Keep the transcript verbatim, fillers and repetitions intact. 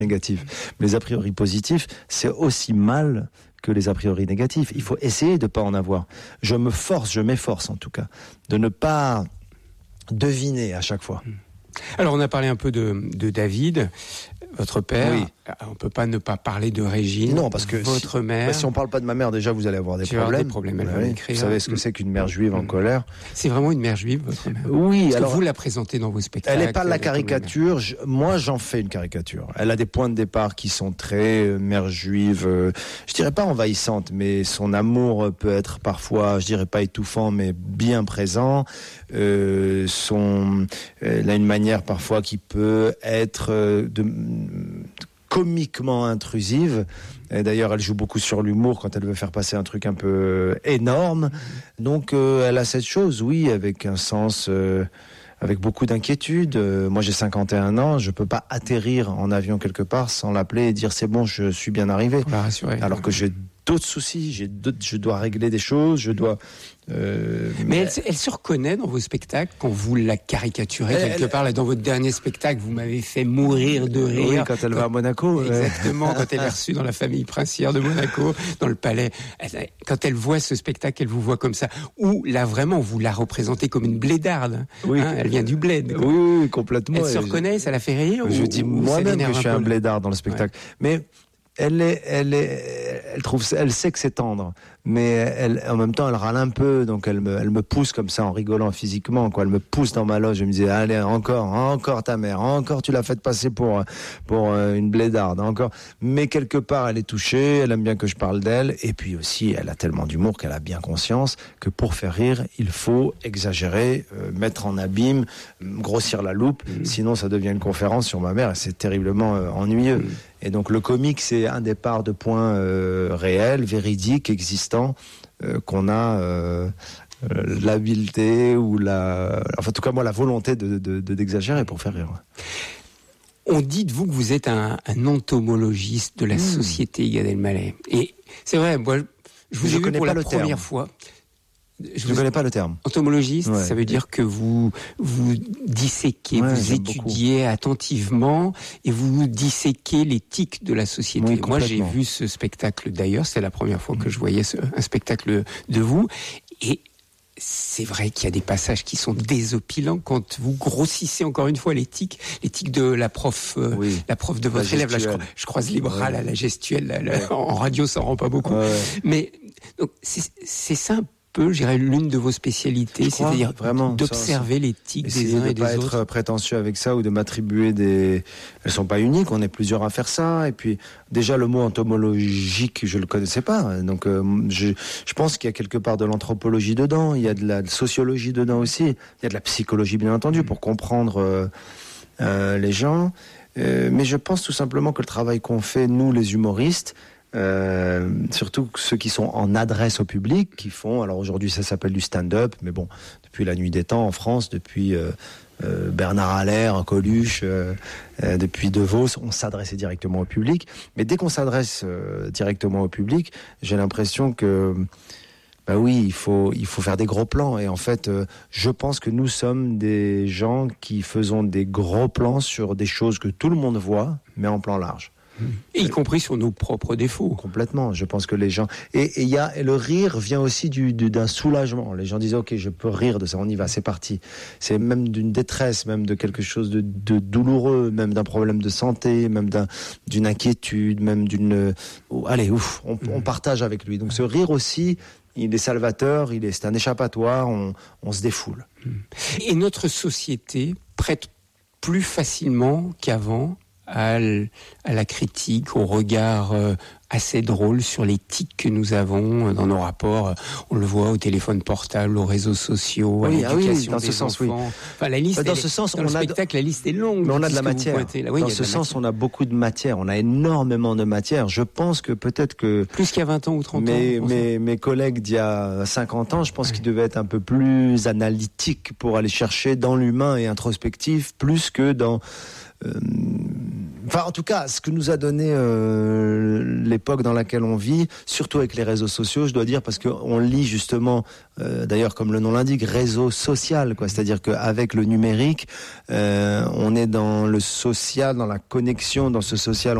négatifs. Mais les a priori positifs, c'est aussi mal que les a priori négatifs. Il faut essayer de ne pas en avoir. Je me force, je m'efforce en tout cas, de ne pas deviner à chaque fois. Alors on a parlé un peu de, de David, votre père. Oui. On ne peut pas ne pas parler de Régine, non, parce que votre si, mère. Bah, si on ne parle pas de ma mère, déjà vous allez avoir des tu problèmes. Avoir des problèmes elle va oui. écrire. Vous savez ce que c'est qu'une mère juive mmh. en colère. C'est vraiment une mère juive, votre mère. Oui. Parce alors que vous la présentez dans vos spectacles. Elle n'est pas la caricature. Je, moi, j'en fais une caricature. Elle a des points de départ qui sont très euh, mère juive. Euh, je dirais pas envahissante, mais son amour peut être parfois, je dirais pas étouffant, mais bien présent. Euh, son, elle a une manière parfois qui peut être euh, de comiquement intrusive. Et d'ailleurs, elle joue beaucoup sur l'humour quand elle veut faire passer un truc un peu énorme. Donc, euh, elle a cette chose, oui, avec un sens, euh, avec beaucoup d'inquiétude. Euh, moi, j'ai cinquante et un ans, je peux pas atterrir en avion quelque part sans l'appeler et dire c'est bon, je suis bien arrivé. Pour la rassurer. Alors que j'ai d'autres soucis, j'ai d'autres, je dois régler des choses, je dois... Euh, mais elle, elle se reconnaît dans vos spectacles quand vous la caricaturez elle, quelque part. Là, dans votre dernier spectacle, vous m'avez fait mourir de rire. Oui, quand elle quand, va à Monaco. Exactement, ouais. quand elle est reçue dans la famille princière de Monaco, dans le palais. Elle, quand elle voit ce spectacle, elle vous voit comme ça. Ou là, vraiment, vous la représentez comme une blédarde. Oui. Hein, elle vient du bled. Oui, oui, complètement. Elle se reconnaît, ça la fait rire. Je ou, dis ou moi-même que je suis un, un blédard dans le spectacle. Ouais. Mais... Elle est, elle est, elle trouve, elle sait que c'est tendre, mais elle, en même temps, elle râle un peu, donc elle me, elle me pousse comme ça en rigolant physiquement, quoi. Elle me pousse dans ma loge, je me disais, allez, encore, encore ta mère, encore tu l'as fait passer pour, pour une blédarde, encore. Mais quelque part, elle est touchée, elle aime bien que je parle d'elle, et puis aussi, elle a tellement d'humour qu'elle a bien conscience que pour faire rire, il faut exagérer, euh, mettre en abîme, grossir la loupe, mmh. sinon ça devient une conférence sur ma mère, et c'est terriblement euh, ennuyeux. Mmh. Et donc le comique, c'est un départ de points euh, réels, véridiques, existants, euh, qu'on a euh, euh, l'habileté ou la... Enfin, en tout cas, moi, la volonté de, de, de, d'exagérer pour faire rire. On dit de vous que vous êtes un, un entomologiste de la mmh. société, Gad Elmaleh. Et c'est vrai, moi, je vous ai vu pour la première terme. fois. Je ne connais pas le terme. Entomologiste, ouais. ça veut dire que vous vous disséquez, ouais, vous étudiez beaucoup. attentivement et vous disséquez les tics de la société. Oui, moi, j'ai vu ce spectacle d'ailleurs, c'est la première fois que je voyais ce, un spectacle de vous. Et c'est vrai qu'il y a des passages qui sont désopilants quand vous grossissez encore une fois les tics, les tics de la prof, euh, oui. la prof de votre élève. Là, je, je croise les bras, ouais. là, la gestuelle. Là, là, ouais. En radio, ça rend pas beaucoup. Ouais. Mais donc, c'est, c'est simple. Peu, je dirais, l'une de vos spécialités, crois, c'est-à-dire vraiment, d'observer ça, les tics des uns et des autres. De pas être prétentieux avec ça ou de m'attribuer des... Elles sont pas uniques, on est plusieurs à faire ça. Et puis, déjà, le mot entomologique, je le connaissais pas. Donc, euh, je, je pense qu'il y a quelque part de l'anthropologie dedans, il y a de la sociologie dedans aussi, il y a de la psychologie, bien entendu, pour comprendre euh, euh, les gens. Euh, mais je pense tout simplement que le travail qu'on fait, nous, les humoristes, Euh, surtout ceux qui sont en adresse au public, qui font, alors aujourd'hui ça s'appelle du stand-up, mais bon, depuis la nuit des temps en France, depuis euh, euh, Bernard Haller, Coluche, euh, euh, depuis De Vos, on s'adressait directement au public. Mais dès qu'on s'adresse euh, directement au public, j'ai l'impression que bah oui, il faut il faut faire des gros plans. Et en fait, euh, je pense que nous sommes des gens qui faisons des gros plans sur des choses que tout le monde voit, mais en plan large. Et y compris sur nos propres défauts. Complètement. Je pense que les gens... Et il y a et le rire vient aussi du, du, d'un soulagement. Les gens disent, OK, je peux rire de ça, on y va, c'est parti. C'est même d'une détresse, même de quelque chose de, de douloureux, même d'un problème de santé, même d'un, d'une inquiétude, même d'une... Oh, allez, ouf, on, on partage avec lui. Donc ce rire aussi, il est salvateur, il est, c'est un échappatoire, on, on se défoule. Et notre société prête plus facilement qu'avant à, l- à la critique, au regard euh, assez drôle sur les tics que nous avons dans nos rapports. On le voit au téléphone portable, aux réseaux sociaux, oui, à l'éducation ah oui, dans des ce sens, enfants. oui. Enfin, la liste, dans elle, ce sens, dans on le a spectacle, la liste est longue. Mais on a de la matière. Là, oui, dans ce sens, matière. on a beaucoup de matière. On a énormément de matière. Je pense que peut-être que... Plus qu'il y a vingt ans ou trente mes, ans. Mes, mes collègues d'il y a cinquante ans, je pense ouais. qu'ils devaient être un peu plus analytiques pour aller chercher dans l'humain et introspectif, plus que dans... Euh, Enfin, en tout cas, ce que nous a donné euh, l'époque dans laquelle on vit, surtout avec les réseaux sociaux, je dois dire, parce qu'on lit justement, euh, d'ailleurs, comme le nom l'indique, réseau social, quoi. C'est-à-dire qu'avec le numérique, euh, on est dans le social, dans la connexion, dans ce social.